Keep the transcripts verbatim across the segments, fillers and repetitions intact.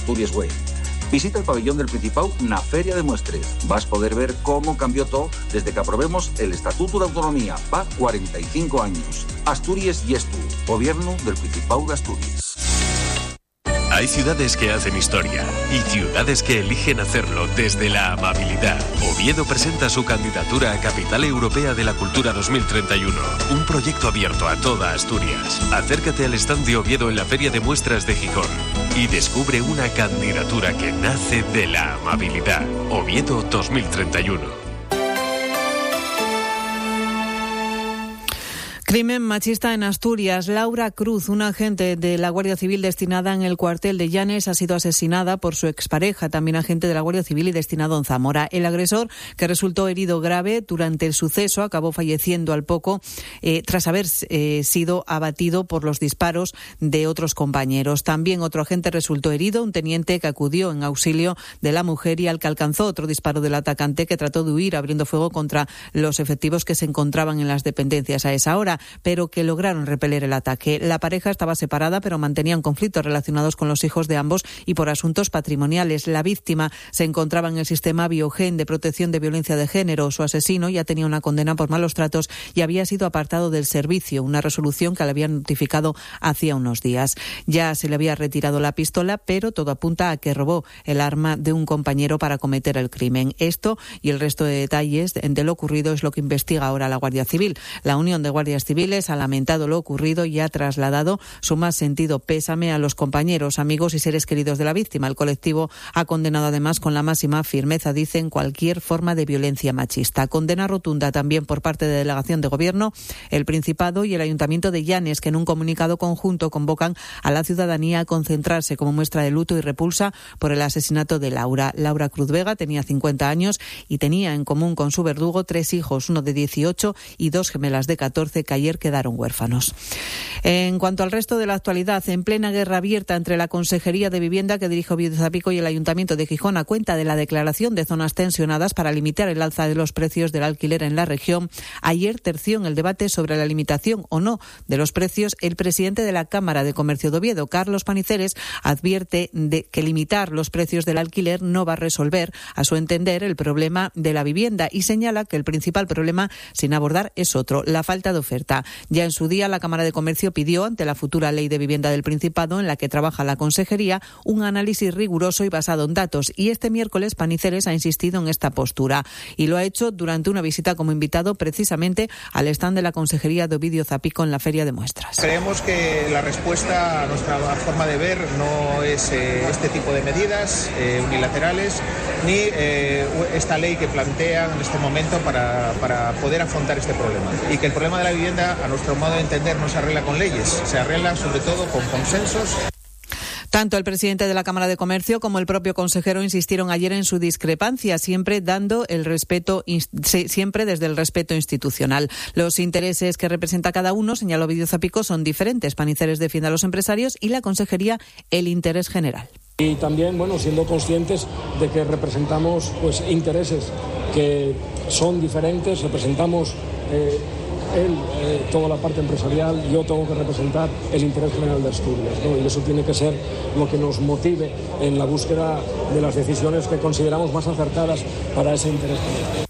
Asturias Way. Visita el pabellón del Principado na Feria de Muestres. Vas poder ver cómo cambió todo desde que aprobemos el Estatuto de Autonomía. Va cuarenta y cinco años. Asturias y Estu, Gobierno del Principado de Asturias. Hay ciudades que hacen historia y ciudades que eligen hacerlo desde la amabilidad. Oviedo presenta su candidatura a Capital Europea de la Cultura dos mil treinta y uno, un proyecto abierto a toda Asturias. Acércate al stand de Oviedo en la Feria de Muestras de Gijón y descubre una candidatura que nace de la amabilidad. Oviedo dos mil treinta y uno. Crimen machista en Asturias. Laura Cruz, una agente de la Guardia Civil destinada en el cuartel de Llanes, ha sido asesinada por su expareja, también agente de la Guardia Civil y destinado en Zamora. El agresor, que resultó herido grave durante el suceso, acabó falleciendo al poco eh, tras haber eh, sido abatido por los disparos de otros compañeros. También otro agente resultó herido, un teniente que acudió en auxilio de la mujer y al que alcanzó otro disparo del atacante, que trató de huir abriendo fuego contra los efectivos que se encontraban en las dependencias a esa hora, pero que lograron repeler el ataque. La pareja estaba separada, pero mantenían conflictos relacionados con los hijos de ambos y por asuntos patrimoniales. La víctima se encontraba en el sistema Biogen de protección de violencia de género. Su asesino ya tenía una condena por malos tratos y había sido apartado del servicio, una resolución que le habían notificado hacía unos días. Ya se le había retirado la pistola, pero todo apunta a que robó el arma de un compañero para cometer el crimen. Esto y el resto de detalles de lo ocurrido es lo que investiga ahora la Guardia Civil. La Unión de Guardias Civiles ha lamentado lo ocurrido y ha trasladado su más sentido pésame a los compañeros, amigos y seres queridos de la víctima. El colectivo ha condenado además con la máxima firmeza, dicen, cualquier forma de violencia machista. Condena rotunda también por parte de Delegación de Gobierno, el Principado y el Ayuntamiento de Llanes, que en un comunicado conjunto convocan a la ciudadanía a concentrarse como muestra de luto y repulsa por el asesinato de Laura. Laura Cruz Vega tenía cincuenta años y tenía en común con su verdugo tres hijos, uno de dieciocho y dos gemelas de catorce, que ayer quedaron huérfanos. En cuanto al resto de la actualidad, en plena guerra abierta entre la Consejería de Vivienda que dirige Oviedo Zapico y el Ayuntamiento de Gijón a cuenta de la declaración de zonas tensionadas para limitar el alza de los precios del alquiler en la región, ayer terció en el debate sobre la limitación o no de los precios el presidente de la Cámara de Comercio de Oviedo, Carlos Paniceres, advierte de que limitar los precios del alquiler no va a resolver, a su entender, el problema de la vivienda y señala que el principal problema sin abordar es otro, la falta de oferta. Ya en su día, la Cámara de Comercio pidió, ante la futura Ley de Vivienda del Principado, en la que trabaja la Consejería, un análisis riguroso y basado en datos. Y este miércoles, Paniceres ha insistido en esta postura. Y lo ha hecho durante una visita como invitado precisamente al stand de la Consejería de Ovidio Zapico en la Feria de Muestras. Creemos que la respuesta a nuestra forma de ver no es eh, este tipo de medidas eh, unilaterales, ni eh, esta ley que plantean en este momento para, para poder afrontar este problema. Y que el problema de la vivienda, a nuestro modo de entender, no se arregla con leyes, se arregla sobre todo con consensos. Tanto el presidente de la Cámara de Comercio como el propio consejero insistieron ayer en su discrepancia, siempre dando el respeto, siempre desde el respeto institucional. Los intereses que representa cada uno, señaló Ovidio Zapico, son diferentes. Paniceres defiende a los empresarios y la consejería el interés general. Y también, bueno, siendo conscientes de que representamos pues intereses que son diferentes, representamos eh, él, eh, toda la parte empresarial, yo tengo que representar el interés general de Asturias, ¿no? Y eso tiene que ser lo que nos motive en la búsqueda de las decisiones que consideramos más acertadas para ese interés general.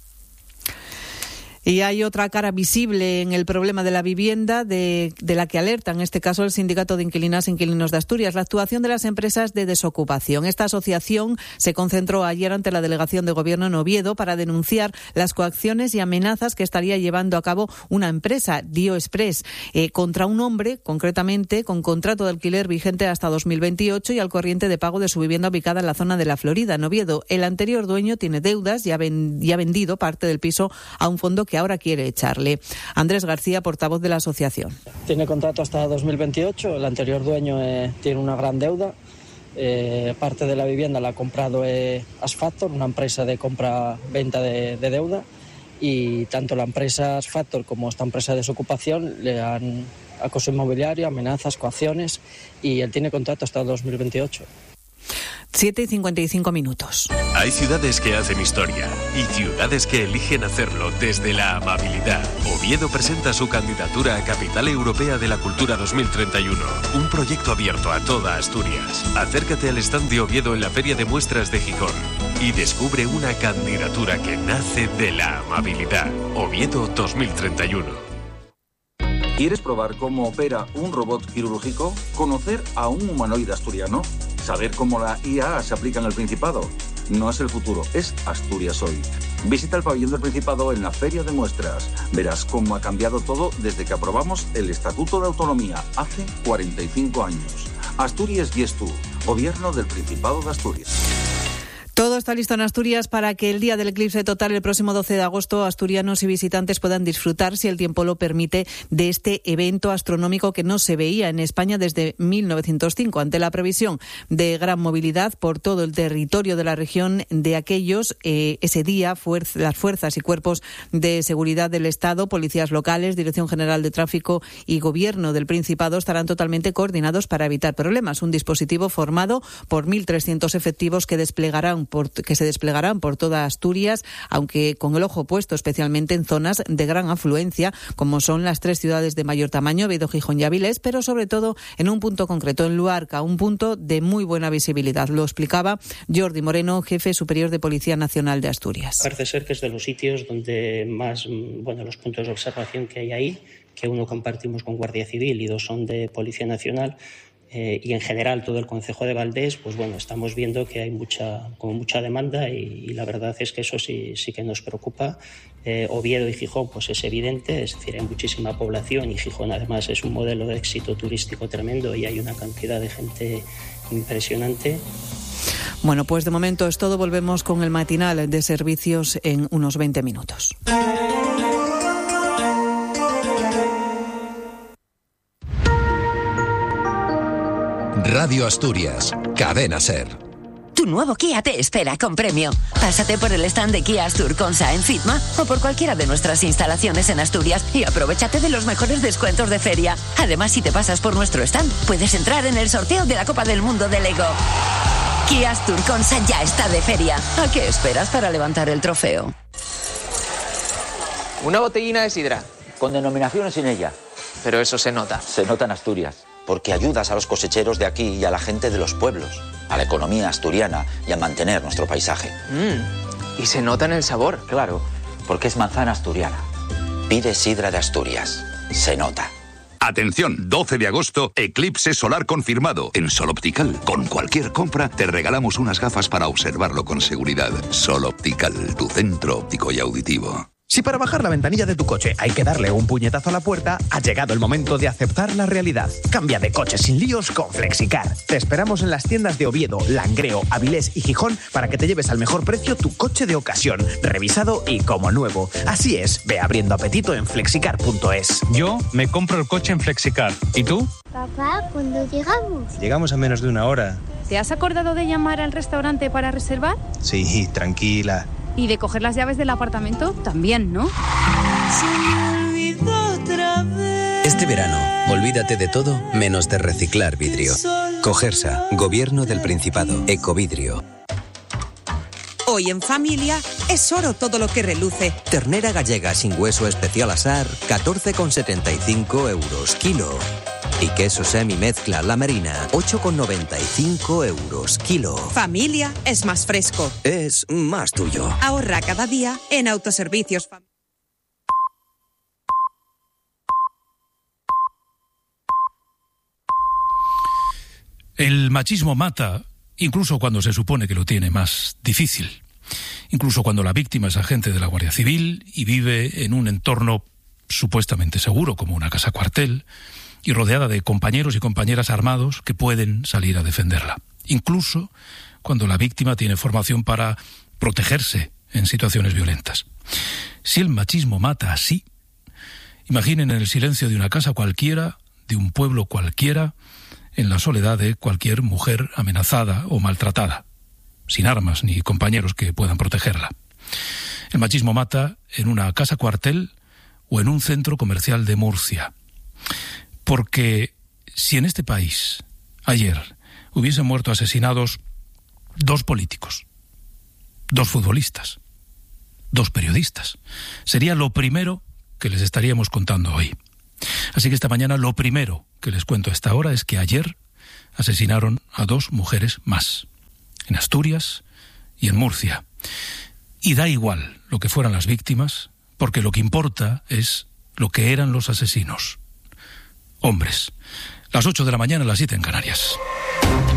Y hay otra cara visible en el problema de la vivienda de, de la que alerta, en este caso, el Sindicato de Inquilinas e Inquilinos de Asturias, la actuación de las empresas de desocupación. Esta asociación se concentró ayer ante la Delegación de Gobierno en Oviedo para denunciar las coacciones y amenazas que estaría llevando a cabo una empresa, Dio Express, eh, contra un hombre, concretamente, con contrato de alquiler vigente hasta dos mil veintiocho y al corriente de pago de su vivienda ubicada en la zona de la Florida, en Oviedo. El anterior dueño tiene deudas y ha, ven, y ha vendido parte del piso a un fondo que ahora quiere echarle. Andrés García, portavoz de la asociación. Tiene contrato hasta dos mil veintiocho, el anterior dueño eh, tiene una gran deuda. Eh, parte de la vivienda la ha comprado eh, Asfactor, una empresa de compra-venta de, de deuda, y tanto la empresa Asfactor como esta empresa de desocupación le han acoso inmobiliario, amenazas, coacciones, y él tiene contrato hasta dos mil veintiocho. siete y cincuenta y cinco minutos. Hay ciudades que hacen historia y ciudades que eligen hacerlo desde la amabilidad. Oviedo presenta su candidatura a Capital Europea de la Cultura dos mil treinta y uno, un proyecto abierto a toda Asturias. Acércate al stand de Oviedo en la Feria de Muestras de Gijón y descubre una candidatura que nace de la amabilidad. Oviedo dos mil treinta y uno. ¿Quieres probar cómo opera un robot quirúrgico? ¿Conocer a un humanoide asturiano? ¿Saber cómo la I A se aplica en el Principado? No es el futuro, es Asturias hoy. Visita el pabellón del Principado en la Feria de Muestras. Verás cómo ha cambiado todo desde que aprobamos el Estatuto de Autonomía hace cuarenta y cinco años. Asturias y tú, Gobierno del Principado de Asturias. Todo está listo en Asturias para que el día del eclipse total, el próximo doce de agosto, asturianos y visitantes puedan disfrutar, si el tiempo lo permite, de este evento astronómico que no se veía en España desde mil novecientos cinco. Ante la previsión de gran movilidad por todo el territorio de la región de aquellos, eh, ese día fuer- las fuerzas y cuerpos de seguridad del Estado, policías locales, Dirección General de Tráfico y Gobierno del Principado estarán totalmente coordinados para evitar problemas. Un dispositivo formado por mil trescientos efectivos que desplegarán Por, que se desplegarán por toda Asturias, aunque con el ojo puesto especialmente en zonas de gran afluencia, como son las tres ciudades de mayor tamaño, Oviedo, Gijón y Avilés, pero sobre todo en un punto concreto, en Luarca, un punto de muy buena visibilidad. Lo explicaba Jordi Moreno, jefe superior de Policía Nacional de Asturias. Parece ser que es de los sitios donde más, bueno, los puntos de observación que hay ahí, que uno compartimos con Guardia Civil y dos son de Policía Nacional. Eh, y en general todo el concejo de Valdés, pues bueno, estamos viendo que hay mucha, como mucha demanda y, y la verdad es que eso sí, sí que nos preocupa. Eh, Oviedo y Gijón, pues es evidente, es decir, hay muchísima población y Gijón además es un modelo de éxito turístico tremendo y hay una cantidad de gente impresionante. Bueno, pues de momento es todo. Volvemos con el matinal de servicios en unos veinte minutos. Radio Asturias, Cadena Ser. Tu nuevo Kia te espera con premio. Pásate por el stand de Kia Astur-Consa en Fitma o por cualquiera de nuestras instalaciones en Asturias y aprovechate de los mejores descuentos de feria. Además, si te pasas por nuestro stand, puedes entrar en el sorteo de la Copa del Mundo de Lego. Kia Astur-Consa ya está de feria. ¿A qué esperas para levantar el trofeo? Una botellina de sidra. Con denominación sin ella. Pero eso se nota. Se nota en Asturias. Porque ayudas a los cosecheros de aquí y a la gente de los pueblos, a la economía asturiana y a mantener nuestro paisaje. Mm, y se nota en el sabor. Claro, porque es manzana asturiana. Pide sidra de Asturias. Se nota. Atención, doce de agosto, eclipse solar confirmado en Sol Optical. Con cualquier compra te regalamos unas gafas para observarlo con seguridad. Sol Optical, tu centro óptico y auditivo. Si para bajar la ventanilla de tu coche hay que darle un puñetazo a la puerta, ha llegado el momento de aceptar la realidad. Cambia de coche sin líos con Flexicar. Te esperamos en las tiendas de Oviedo, Langreo, Avilés y Gijón para que te lleves al mejor precio tu coche de ocasión, revisado y como nuevo. Así es, ve abriendo apetito en flexicar punto es. Yo me compro el coche en Flexicar. ¿Y tú? Papá, ¿cuándo llegamos? Llegamos a menos de una hora. ¿Te has acordado de llamar al restaurante para reservar? Sí, tranquila. ¿Y de coger las llaves del apartamento? También, ¿no? Este verano, olvídate de todo menos de reciclar vidrio. Cogersa, Gobierno del Principado, Ecovidrio. Hoy en familia es oro todo lo que reluce. Ternera gallega sin hueso especial asar, catorce con setenta y cinco euros kilo. Y queso semi mezcla La Marina, ocho con noventa y cinco euros kilo. Familia es más fresco. Es más tuyo. Ahorra cada día en autoservicios. El machismo mata, incluso cuando se supone que lo tiene más difícil. Incluso cuando la víctima es agente de la Guardia Civil y vive en un entorno supuestamente seguro, como una casa cuartel, y rodeada de compañeros y compañeras armados que pueden salir a defenderla. Incluso cuando la víctima tiene formación para protegerse en situaciones violentas. Si el machismo mata así, imaginen en el silencio de una casa cualquiera, de un pueblo cualquiera, en la soledad de cualquier mujer amenazada o maltratada, sin armas ni compañeros que puedan protegerla. El machismo mata en una casa cuartel o en un centro comercial de Murcia. Porque si en este país, ayer, hubiesen muerto asesinados dos políticos, dos futbolistas, dos periodistas. Sería lo primero que les estaríamos contando hoy. Así que esta mañana lo primero que les cuento a esta hora es que ayer asesinaron a dos mujeres más, en Asturias y en Murcia. Y da igual lo que fueran las víctimas, porque lo que importa es lo que eran los asesinos. Hombres. Las ocho de la mañana, las siete en Canarias.